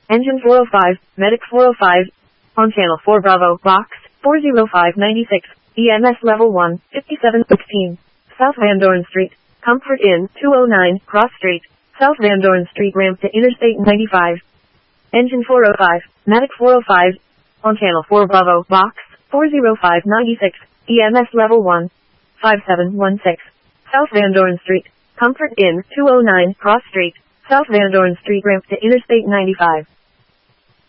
Engine 405, Medic 405. On channel 4 Bravo, box 40596. EMS level 1, 5716. South Van Dorn Street. Comfort Inn, 209, Cross Street. South Van Dorn Street ramp to Interstate 95. Engine 405, Medic 405. On channel 4 Bravo, box 40596. EMS level 1, 5716. South Van Dorn Street. Comfort Inn, 209, Cross Street. South Van Dorn Street ramp to Interstate 95.